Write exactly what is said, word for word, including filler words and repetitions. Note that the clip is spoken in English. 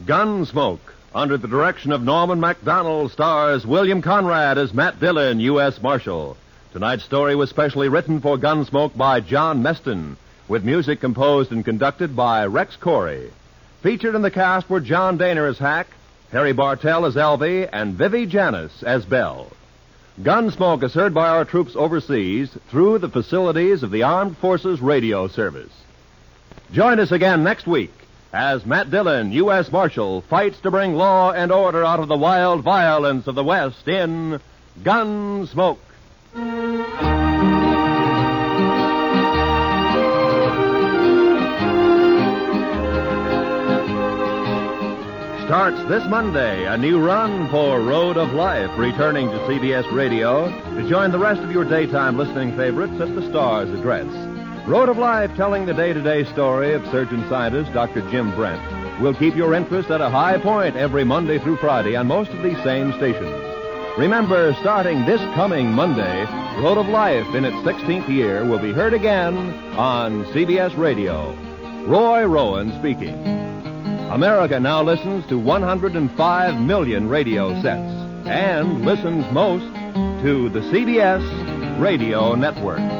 Gunsmoke, under the direction of Norman Macdonald, stars William Conrad as Matt Dillon, U S Marshal. Tonight's story was specially written for Gunsmoke by John Meston, with music composed and conducted by Rex Corey. Featured in the cast were John Daner as Hack, Harry Bartell as Elvie, and Vivi Janis as Belle. Gunsmoke is heard by our troops overseas through the facilities of the Armed Forces Radio Service. Join us again next week as Matt Dillon, U S Marshal, fights to bring law and order out of the wild violence of the West in Gunsmoke. Starts this Monday, a new run for Road of Life, returning to C B S Radio to join the rest of your daytime listening favorites at the Star's address. Road of Life, telling the day-to-day story of surgeon-scientist Doctor Jim Brent, will keep your interest at a high point every Monday through Friday on most of these same stations. Remember, starting this coming Monday, Road of Life in its sixteenth year will be heard again on C B S Radio. Roy Rowan speaking. America now listens to one hundred five million radio sets and listens most to the C B S Radio Network.